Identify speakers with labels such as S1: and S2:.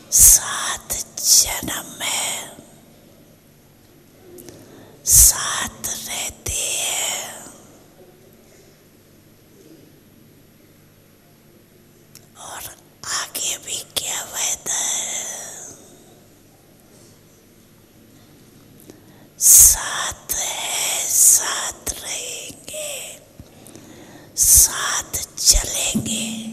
S1: सात जन्म में साथ रहते हैं और आगे भी क्या वादा है, साथ है, साथ रहेंगे, साथ चलेंगे।